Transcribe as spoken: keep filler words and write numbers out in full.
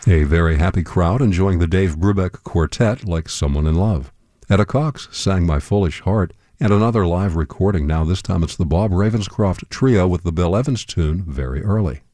A very happy crowd enjoying the Dave Brubeck Quartet like Someone in Love. Etta Cox sang My Foolish Heart, and another live recording now. This time it's the Bob Ravenscroft Trio with the Bill Evans tune, Very Early.